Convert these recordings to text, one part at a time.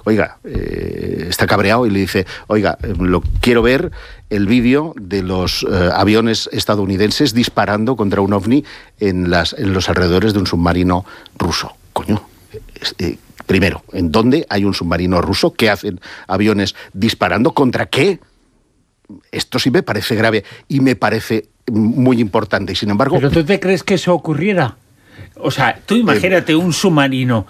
oiga, está cabreado y le dice, oiga, quiero ver el vídeo de los aviones estadounidenses disparando contra un ovni en los alrededores de un submarino ruso. Coño, primero, ¿en dónde hay un submarino ruso? ¿Qué hacen aviones disparando? ¿Contra qué? Esto sí me parece grave y me parece muy importante. Y sin embargo... ¿Pero tú te crees que eso ocurriera? O sea, tú imagínate un submarino,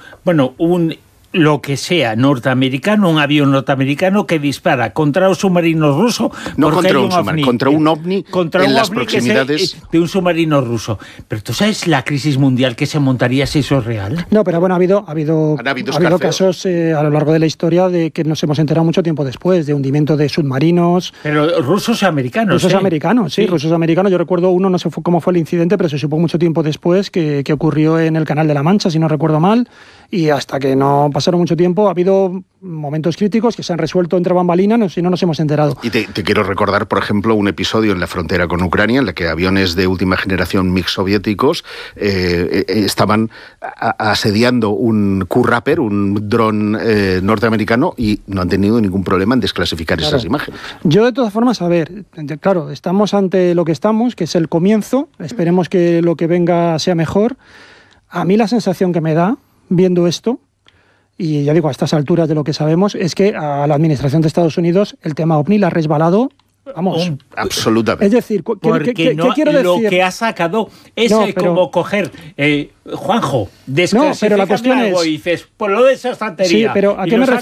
lo que sea, norteamericano, un avión norteamericano que dispara contra un submarino ruso. No contra un submarino, contra un ovni en las proximidades de un submarino ruso. Pero tú sabes la crisis mundial que se montaría si eso es real. No, pero bueno, ha habido casos a lo largo de la historia de que nos hemos enterado mucho tiempo después, de hundimiento de submarinos. Pero rusos y americanos. Rusos americanos, sí, rusos americanos. Yo recuerdo uno, no sé cómo fue el incidente, pero se supo mucho tiempo después que ocurrió en el Canal de la Mancha, si no recuerdo mal. Y hasta que no pasaron mucho tiempo, ha habido momentos críticos que se han resuelto entre bambalinas y no nos hemos enterado. Y te quiero recordar, por ejemplo, un episodio en la frontera con Ucrania en la que aviones de última generación MiG soviéticos estaban asediando un Q-Rapper, un dron norteamericano, y no han tenido ningún problema en desclasificar esas imágenes. Yo, de todas formas, a ver, claro, estamos ante lo que estamos, que es el comienzo. Esperemos que lo que venga sea mejor. A mí la sensación que me da, viendo esto, y ya digo, a estas alturas de lo que sabemos, es que a la administración de Estados Unidos el tema OVNI la ha resbalado, vamos. Absolutamente. Es decir, ¿qué quiero decir? Lo que ha sacado es como coger, Juanjo, pero la cuestión algo y dices, pues lo de esa estantería. Sí, pero ¿a qué me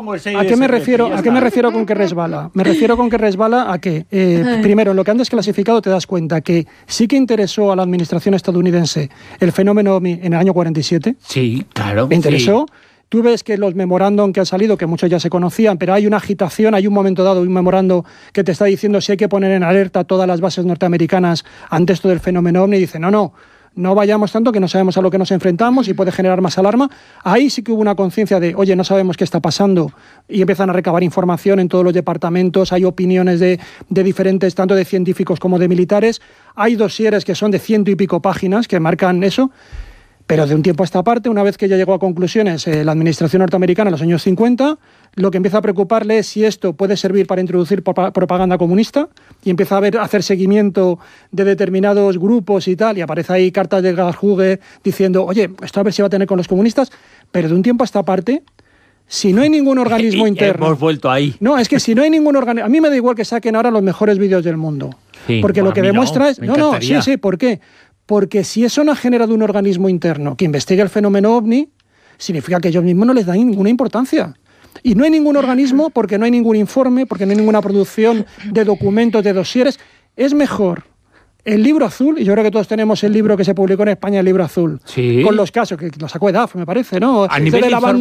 refiero con que resbala? Me refiero con que resbala a que, primero, en lo que han desclasificado te das cuenta que sí que interesó a la administración estadounidense el fenómeno OVNI en el año 47. Sí, claro. ¿Me interesó? Sí. Tú ves que los memorándum que han salido, que muchos ya se conocían, pero hay una agitación, hay un momento dado, un memorándum que te está diciendo si hay que poner en alerta todas las bases norteamericanas ante esto del fenómeno OVNI, y dice, no vayamos tanto, que no sabemos a lo que nos enfrentamos y puede generar más alarma. Ahí sí que hubo una conciencia de, oye, no sabemos qué está pasando, y empiezan a recabar información en todos los departamentos, hay opiniones de diferentes, tanto de científicos como de militares, hay dosieres que son de 100 y pico páginas que marcan eso. Pero de un tiempo a esta parte, una vez que ya llegó a conclusiones la administración norteamericana en los años 50, lo que empieza a preocuparle es si esto puede servir para introducir propaganda comunista, y empieza a hacer seguimiento de determinados grupos y tal, y aparece ahí cartas de Gallagher diciendo, oye, esto a ver si va a tener con los comunistas. Pero de un tiempo a esta parte, si no hay ningún organismo interno... Hemos vuelto ahí. No, es que si no hay ningún organismo... A mí me da igual que saquen ahora los mejores vídeos del mundo. Sí, porque lo que demuestra es... Sí, ¿por qué? Porque si eso no ha generado un organismo interno que investigue el fenómeno OVNI, significa que ellos mismos no les dan ninguna importancia. Y no hay ningún organismo, porque no hay ningún informe, porque no hay ninguna producción de documentos, de dosieres. Es mejor el libro azul, y yo creo que todos tenemos el libro que se publicó en España, el libro azul, sí, con los casos, que lo sacó EDAF, me parece, ¿no? A nivel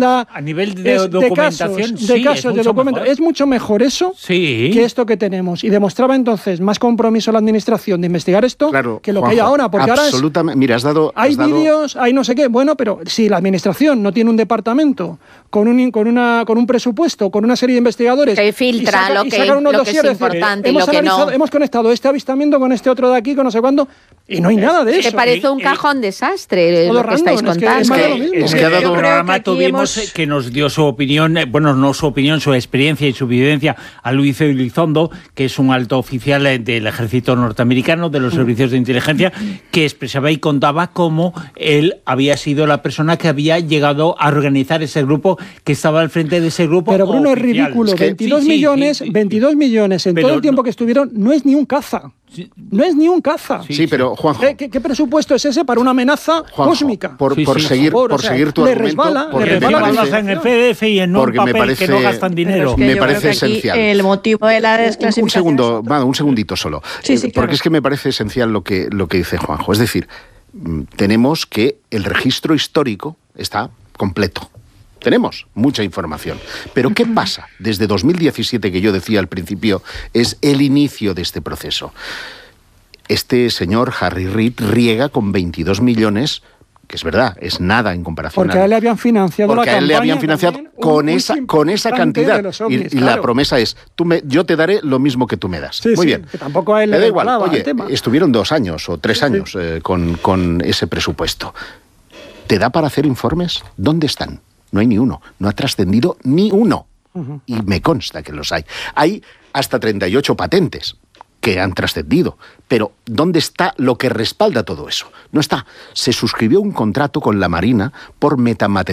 de documentación, es mucho mejor eso que esto que tenemos. Y demostraba entonces más compromiso la administración de investigar esto, claro, que lo Juanjo, que hay ahora. Porque absolutamente. Mira, hay vídeos, hay no sé qué. Bueno, pero si la administración no tiene un departamento con un presupuesto, con una serie de investigadores, que filtra lo que es importante y lo que no. Hemos conectado este avistamiento con este otro de aquí, con no sé cuándo, y no hay nada de eso. Que parece un cajón desastre lo que estáis contando. Es que ha dado un programa, tuvimos que nos dio su opinión, su experiencia y su vivencia a Luis Elizondo, que es un alto oficial del ejército norteamericano, de los servicios de inteligencia, que expresaba y contaba cómo él había sido la persona que había llegado a organizar ese grupo, que estaba al frente de ese grupo. Pero Bruno, oficial. Es ridículo, 22 millones en todo el tiempo que estuvieron, no es ni un caza. No es ni un caza. Sí, pero Juanjo, ¿Qué presupuesto es ese para una amenaza cósmica? Por seguir tu argumento, le resbala en el PDF y en un papel que no gastan dinero. Me parece esencial. El motivo de la desclasificación... Un segundito solo. Sí, porque es que me parece esencial lo que dice Juanjo. Es decir, tenemos que el registro histórico está completo. Tenemos mucha información. Pero ¿qué pasa? Desde 2017, que yo decía al principio, es el inicio de este proceso. Este señor Harry Reid riega con 22 millones, que es verdad, es nada en comparación. Porque a él le habían financiado la campaña. Porque a él le habían financiado con esa cantidad. Ovnis, y la promesa es, yo te daré lo mismo que tú me das. Muy bien. Que tampoco a él le da igual. Oye, el tema. Estuvieron 2 años o 3 años con ese presupuesto. ¿Te da para hacer informes? ¿Dónde están? no hay ni uno, no ha trascendido ni uno. Y me consta que los hay. Hay hasta 38 patentes que han trascendido, pero ¿dónde está lo que respalda todo eso? No está. Se suscribió un contrato con la Marina por metamateriales